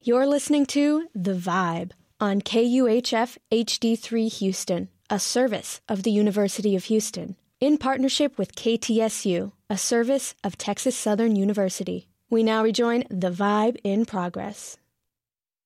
You're listening to The Vibe on KUHF HD3 Houston, a service of the University of Houston, in partnership with KTSU, a service of Texas Southern University. We now rejoin The Vibe in progress.